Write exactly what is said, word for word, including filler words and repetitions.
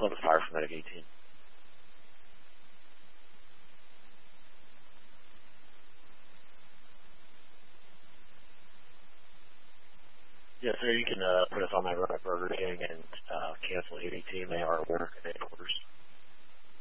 Love the Fire from Medic eighteen. Yeah, sir, you can uh, put us on that run at Burger King and